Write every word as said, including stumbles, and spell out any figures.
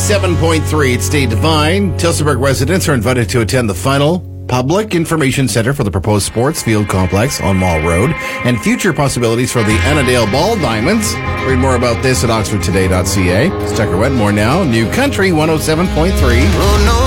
seven point three, it's Stay Divine. Tillsonburg residents are invited to attend the final Public Information Center for the proposed sports field complex on Mall Road and future possibilities for the Annandale Ball Diamonds. Read more about this at oxford today dot c a. It's Tucker Wetmore now. New Country one oh seven point three. Oh, no.